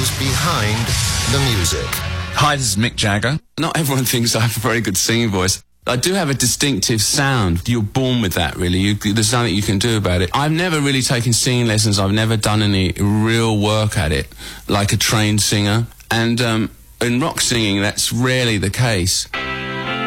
those behind the music. Hi, this is Mick Jagger. Not everyone thinks I have a very good singing voice. I do have a distinctive sound. You're born with that, really. There's nothing you can do about it. I've never really taken singing lessons. I've never done any real work at it, like a trained singer. And in rock singing, that's rarely the case.